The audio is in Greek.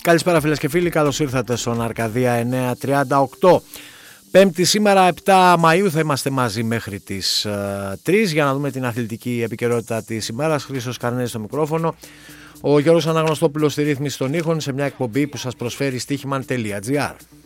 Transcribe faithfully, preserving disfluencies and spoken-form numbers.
Καλησπέρα φίλες και φίλοι, καλώς ήρθατε στον Αρκαδία εννιακόσια τριάντα οκτώ. Πέμπτη σήμερα επτά Μαΐου θα είμαστε μαζί μέχρι τις uh, τρεις για να δούμε την αθλητική επικαιρότητα της ημέρας. Χρήστος Καρνέζης στο μικρόφωνο, ο Γιώργος Αναγνωστόπουλος στη ρύθμιση των ήχων, σε μια εκπομπή που σας προσφέρει στοίχημαν τελεία τζι άρ.